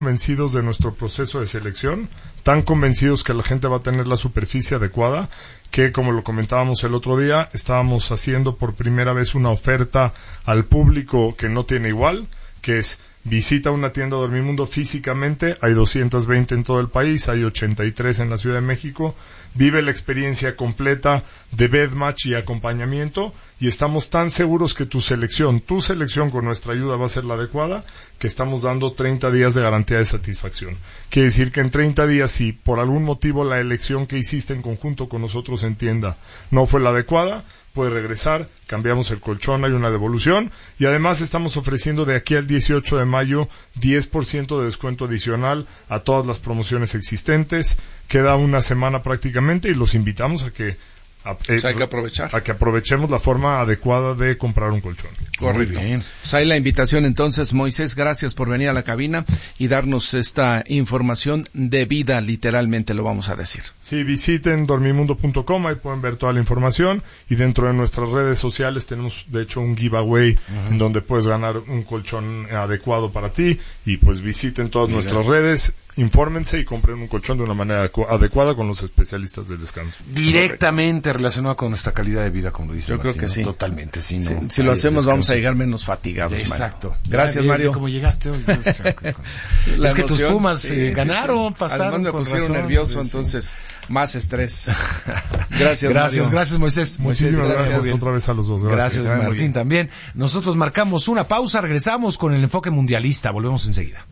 convencidos de nuestro proceso de selección, tan convencidos que la gente va a tener la superficie adecuada, que como lo comentábamos el otro día, estábamos haciendo por primera vez una oferta al público que no tiene igual, que es: visita una tienda Dormimundo físicamente, hay 220 en todo el país, hay 83 en la Ciudad de México, vive la experiencia completa de bedmatch y acompañamiento, y estamos tan seguros que tu selección con nuestra ayuda va a ser la adecuada, que estamos dando 30 días de garantía de satisfacción. Quiere decir que en 30 días, si por algún motivo la elección que hiciste en conjunto con nosotros en tienda no fue la adecuada, puedes regresar, cambiamos el colchón, hay una devolución, y además estamos ofreciendo de aquí al 18 de mayo 10% de descuento adicional a todas las promociones existentes. Queda una semana prácticamente y los invitamos a que hay que aprovechar. A que aprovechemos la forma adecuada de comprar un colchón. Muy bien. Pues ahí la invitación entonces, Moisés, gracias por venir a la cabina y darnos esta información de vida, literalmente lo vamos a decir. Sí, visiten dormimundo.com, ahí pueden ver toda la información, y dentro de nuestras redes sociales tenemos de hecho un giveaway en donde puedes ganar un colchón adecuado para ti, y pues visiten todas nuestras redes, infórmense y compren un colchón de una manera adecuada con los especialistas del descanso. Directamente relacionado con nuestra calidad de vida, como dice Yo Martín, creo que sí. Totalmente, sí. Sí, ¿no? si lo hacemos vamos a llegar menos fatigados. Exacto. Mario. Gracias, Mario. Como llegaste hoy. Es que tus Pumas ganaron, pasaron. Además me pusieron razón, nervioso, entonces más estrés. Gracias, Mario. Gracias, Moisés. Muchísimas gracias otra vez a los dos. Gracias, Martín, también. Nosotros marcamos una pausa, regresamos con el enfoque mundialista. Volvemos enseguida.